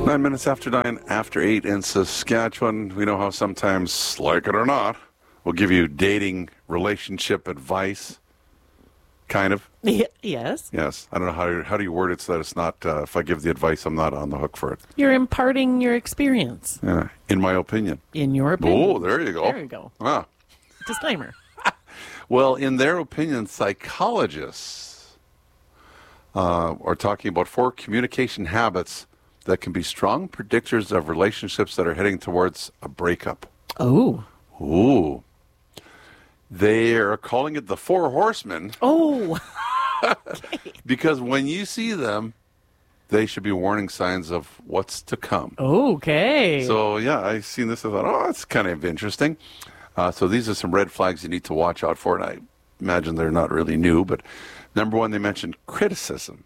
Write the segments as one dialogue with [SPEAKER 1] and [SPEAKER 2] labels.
[SPEAKER 1] 9 minutes after 9, after 8 in Saskatchewan. We know how sometimes, like it or not, we'll give you dating relationship advice. Kind of.
[SPEAKER 2] Yes.
[SPEAKER 1] Yes. I don't know how do you word it so that it's not, if I give the advice, I'm not on the hook for it.
[SPEAKER 2] You're imparting your experience.
[SPEAKER 1] Yeah. In my opinion.
[SPEAKER 2] In your opinion.
[SPEAKER 1] Oh, there you go.
[SPEAKER 2] There you go.
[SPEAKER 1] Ah.
[SPEAKER 2] Disclaimer.
[SPEAKER 1] Well, in their opinion, psychologists are talking about 4 communication habits that can be strong predictors of relationships that are heading towards a breakup.
[SPEAKER 2] Oh.
[SPEAKER 1] Ooh. They are calling it the 4 horsemen
[SPEAKER 2] Oh.
[SPEAKER 1] because when you see them, they should be warning signs of what's to come.
[SPEAKER 2] Okay.
[SPEAKER 1] So, yeah, I've seen this and thought, oh, that's kind of interesting. So these are some red flags you need to watch out for, and I imagine they're not really new, but number 1, they mentioned criticism.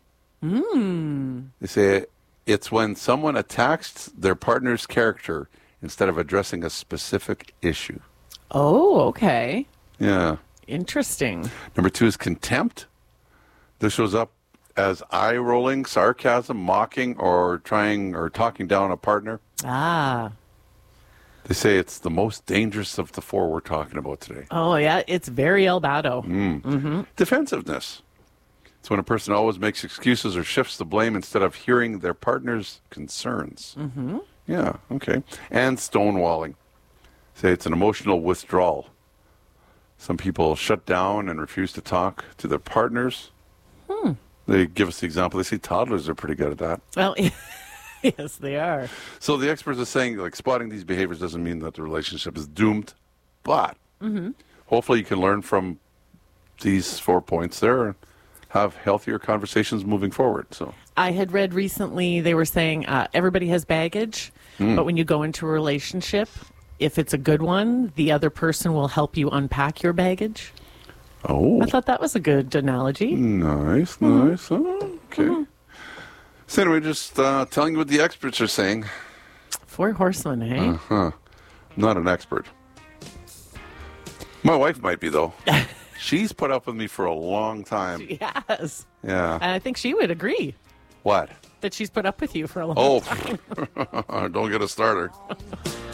[SPEAKER 1] They say it's when someone attacks their partner's character instead of addressing a specific issue.
[SPEAKER 2] Oh, okay.
[SPEAKER 1] Yeah.
[SPEAKER 2] Interesting.
[SPEAKER 1] Number 2 is contempt. This shows up as eye-rolling, sarcasm, mocking, or trying or talking down a partner.
[SPEAKER 2] Ah.
[SPEAKER 1] They say it's the most dangerous of the 4 we're talking about today.
[SPEAKER 2] Oh, yeah. It's very Albado.
[SPEAKER 1] Defensiveness. It's when a person always makes excuses or shifts the blame instead of hearing their partner's concerns. Yeah, okay. And stonewalling. Say it's an emotional withdrawal. Some people shut down and refuse to talk to their partners. They give us the example. They say toddlers are pretty good at that.
[SPEAKER 2] Well, yes, they are.
[SPEAKER 1] So the experts are saying, like, spotting these behaviors doesn't mean that the relationship is doomed, but hopefully you can learn from these 4 points there and have healthier conversations moving forward. So
[SPEAKER 2] I had read recently, they were saying everybody has baggage, but when you go into a relationship, if it's a good one, the other person will help you unpack your baggage.
[SPEAKER 1] Oh.
[SPEAKER 2] I thought that was a good analogy.
[SPEAKER 1] Nice, nice. Oh, okay. So anyway, just telling you what the experts are saying.
[SPEAKER 2] 4 horsemen, eh?
[SPEAKER 1] I'm not an expert. My wife might be, though. She's put up with me for a long time.
[SPEAKER 2] Yes.
[SPEAKER 1] Yeah.
[SPEAKER 2] And I think she would agree
[SPEAKER 1] What?
[SPEAKER 2] that she's put up with you for a long time.
[SPEAKER 1] Oh, don't get a starter.